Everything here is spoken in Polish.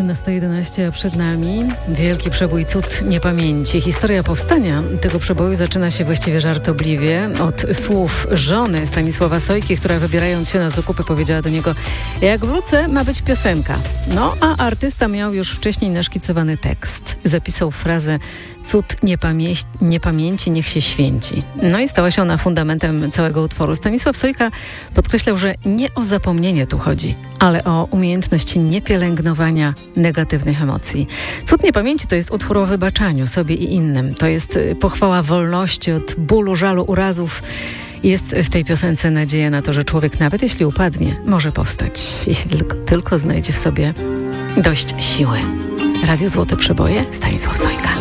13:11 przed nami. Wielki przebój Cud niepamięci. Historia powstania tego przeboju zaczyna się właściwie żartobliwie od słów żony Stanisława Sojki, która wybierając się na zakupy powiedziała do niego: jak wrócę, ma być piosenka. No, a artysta miał już wcześniej naszkicowany tekst. Zapisał frazę: cud niepamięci niech się święci. No i stała się ona fundamentem całego utworu. Stanisław Sojka podkreślał, że nie o zapomnienie tu chodzi, ale o umiejętność niepielęgnowania negatywnych emocji. Cud niepamięci to jest utwór o wybaczaniu sobie i innym. To jest pochwała wolności od bólu, żalu, urazów. Jest w tej piosence nadzieja na to, że człowiek, nawet jeśli upadnie, może powstać, jeśli tylko znajdzie w sobie dość siły. Radio Złote Przeboje, Stanisław Sojka.